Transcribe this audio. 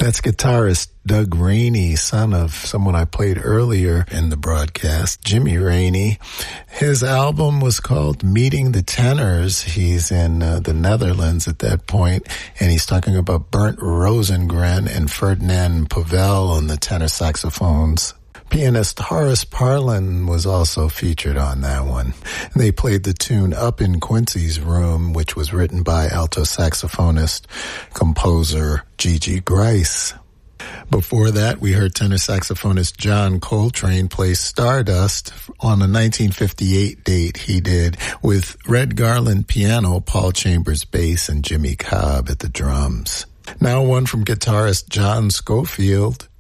That's guitarist Doug Rainey, son of someone I played earlier in the broadcast, Jimmy Rainey. His album was called Meeting the Tenors. He's in the Netherlands at that point, and he's talking about Bernd Rosengren and Ferdinand Povel on the tenor saxophones. Pianist Horace Parlan was also featured on that one. They played the tune Up in Quincy's Room, which was written by alto saxophonist, composer Gigi Grice. Before that, we heard tenor saxophonist John Coltrane play Stardust on a 1958 date he did with Red Garland piano, Paul Chambers bass, and Jimmy Cobb at the drums. Now one from guitarist John Scofield.